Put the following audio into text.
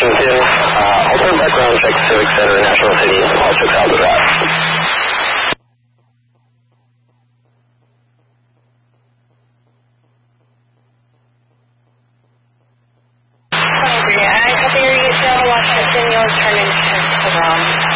Washington. Also background check, Civic Center, National City, all checks out with that. Yeah, I copy your Washington, you'll turn into